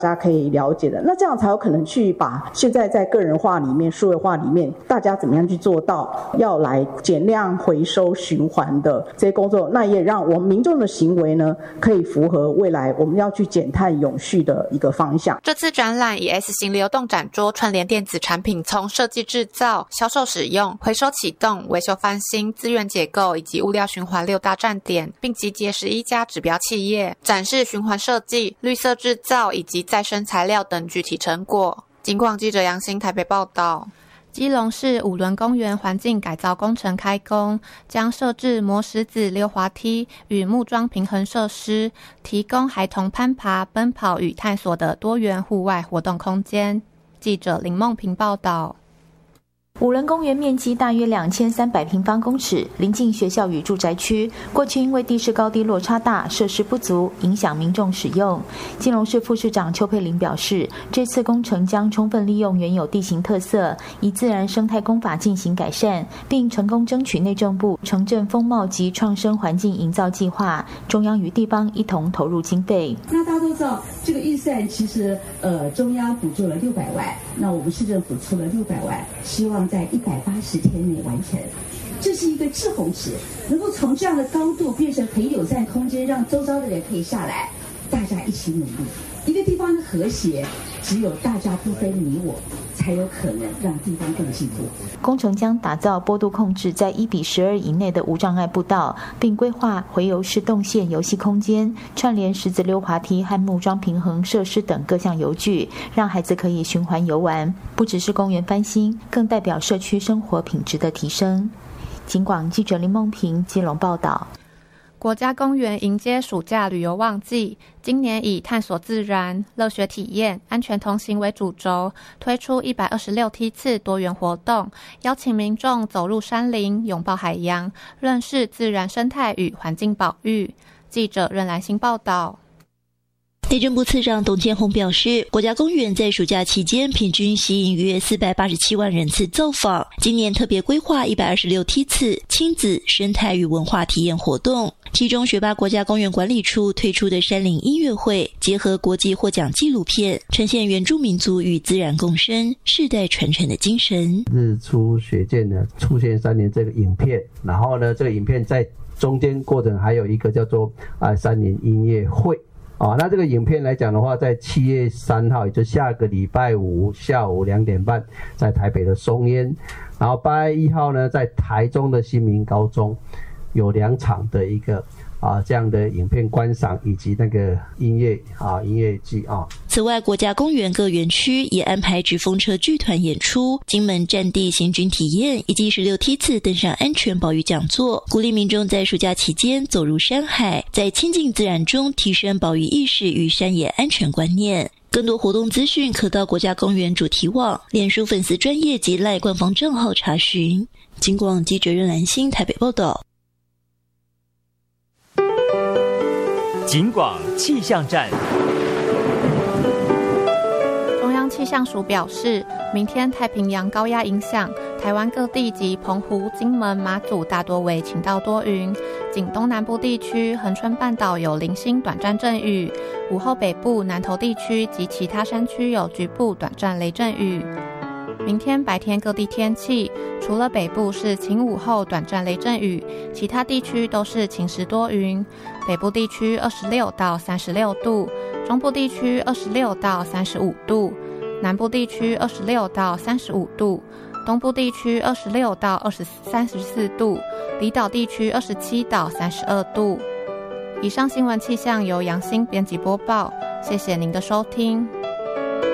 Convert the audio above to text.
大家可以了解的。那这样才有可能去把现在在个人化里面、数位化里面，大家怎么样去做到要来减量、回收、循环的这些工作，那也让我们民众的行为呢，可以符合未来我们要去减碳永续的一个方向。 这次展览以 S 型流动展桌串联电子产品从设计制造、销售使用、回收启动、维修翻新、资源结构以及物料循环6大站点，并集结11家指标企业，展示循环设计、绿色制造以及再生材料等具体成果。警广记者杨欣台北报道。基隆市五仑公园环境改造工程开工，将设置磨石子溜滑梯与木桩平衡设施，提供孩童攀爬、奔跑与探索的多元户外活动空间。记者林梦平报道。 五仑公园面积大约2300平方公尺，临近学校与住宅区。过去因为地势高低落差大，设施不足，影响民众使用。基隆市副市长邱佩玲表示，这次工程将充分利用原有地形特色，以自然生态工法进行改善，并成功争取内政部城镇风貌及创生环境营造计划，中央与地方一同投入经费。 那大家都知道，这个预算其实中央补助了600万，那我们市政府出了600万，希望在180天内完成。这是一个滞洪池，能够从这样的高度变成很友善空间，让周遭的人可以下来，大家一起努力。一个地方的和谐，只有大家不分你我，才有可能让地方更进步。 工程将打造坡度控制在1:12以内的无障碍步道，并规划回游式动线游戏空间，串联石子溜滑梯和木桩平衡设施等各项游具，让孩子可以循环游玩。不只是公园翻新，更代表社区生活品质的提升。警广记者林梦平基隆报道。 国家公园迎接暑假旅游旺季，今年以探索自然、乐学体验、安全同行为主轴，推出126梯次多元活动，邀请民众走入山林，拥抱海洋，认识自然生态与环境保育。记者任兰心报道。 内政部次长董建宏表示，国家公园在暑假期间平均吸引约487万人次造访，今年特别规划126梯次亲子、生态与文化体验活动，其中学霸国家公园管理处推出的山林音乐会，结合国际获奖纪录片，呈现原住民族与自然共生、世代传承的精神。 日出雪见呢出现3年这个影片，然后呢这个影片在中间过程还有一个叫做山林音乐会。那这个影片来讲的话，在7月3号，也就下个礼拜五下午2点半，在台北的松烟，然后8月1号呢，在台中的新民高中有2场的一个这样的影片观赏以及那个音乐剧啊。 此外，国家公园各园区也安排纸风车剧团演出、金门战地行军体验以及16梯次登山安全保育讲座，鼓励民众在暑假期间走入山海，在亲近自然中提升保育意识与山野安全观念。更多活动资讯可到国家公园主题网、脸书粉丝专页及LINE官方账号查询。警广记者任兰心台北报道。 警广气象站。 中央气象署表示，明天太平洋高压影响台湾各地及澎湖、金门、马祖大多为晴到多云，仅东南部地区、恒春半岛有零星短暂阵雨，午后北部、南投地区及其他山区有局部短暂雷阵雨。明天白天各地天气，除了北部是晴午后短暂雷阵雨，其他地区都是晴时多云。北部地区26到36度，中部地区26到35度，南部地区26到35度，东部地区26到34度，离岛地区27到32度。以上新闻气象由杨欣编辑播报，谢谢您的收听。